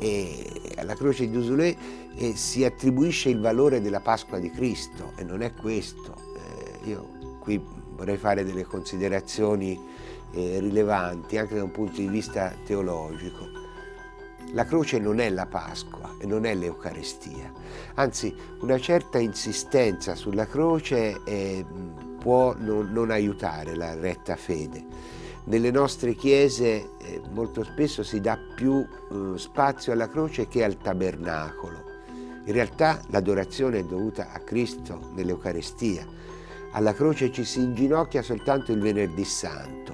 e alla croce di Dusolet si attribuisce il valore della Pasqua di Cristo, e non è questo. Io qui vorrei fare delle considerazioni rilevanti anche da un punto di vista teologico. La croce non è la Pasqua e non è l'Eucaristia, anzi una certa insistenza sulla croce può non aiutare la retta fede. Nelle nostre chiese molto spesso si dà più spazio alla croce che al tabernacolo. In realtà l'adorazione è dovuta a Cristo nell'Eucaristia. Alla croce ci si inginocchia soltanto il Venerdì Santo.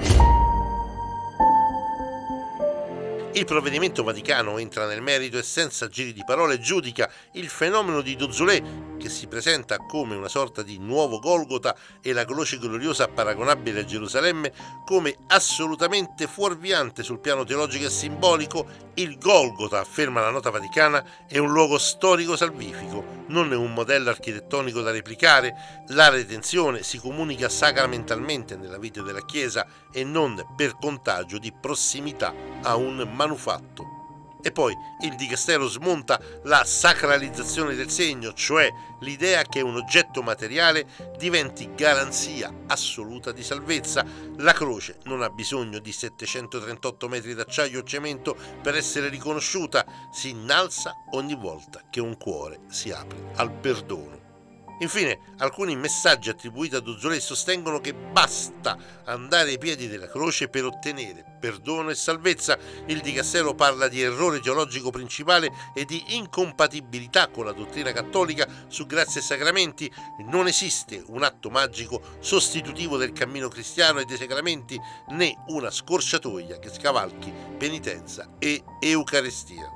Il provvedimento vaticano entra nel merito e senza giri di parole giudica il fenomeno di Dusolet, che si presenta come una sorta di nuovo Golgota, e la croce gloriosa paragonabile a Gerusalemme, come assolutamente fuorviante sul piano teologico e simbolico. Il Golgota, afferma la nota vaticana, è un luogo storico salvifico, non è un modello architettonico da replicare. La redenzione si comunica sacramentalmente nella vita della Chiesa e non per contagio di prossimità a un manufatto. E poi il Dicastero smonta la sacralizzazione del segno, cioè l'idea che un oggetto materiale diventi garanzia assoluta di salvezza. La croce non ha bisogno di 738 metri d'acciaio o cemento per essere riconosciuta, si innalza ogni volta che un cuore si apre al perdono. Infine, alcuni messaggi attribuiti a Dusolet sostengono che basta andare ai piedi della croce per ottenere perdono e salvezza. Il Dicastero parla di errore teologico principale e di incompatibilità con la dottrina cattolica su grazia e sacramenti. Non esiste un atto magico sostitutivo del cammino cristiano e dei sacramenti, né una scorciatoia che scavalchi penitenza e Eucaristia.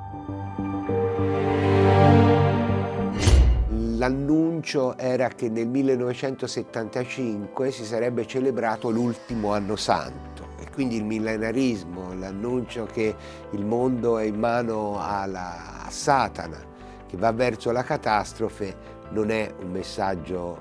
L'annuncio era che nel 1975 si sarebbe celebrato l'ultimo anno santo, e quindi il millenarismo, l'annuncio che il mondo è in mano a Satana, che va verso la catastrofe, non è un messaggio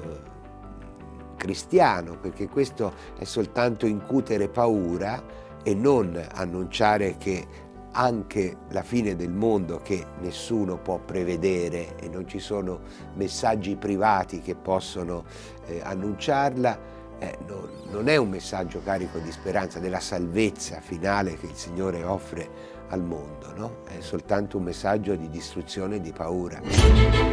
cristiano, perché questo è soltanto incutere paura e non annunciare che anche la fine del mondo, che nessuno può prevedere e non ci sono messaggi privati che possono annunciarla, non è un messaggio carico di speranza della salvezza finale che il Signore offre al mondo, no? È soltanto un messaggio di distruzione e di paura.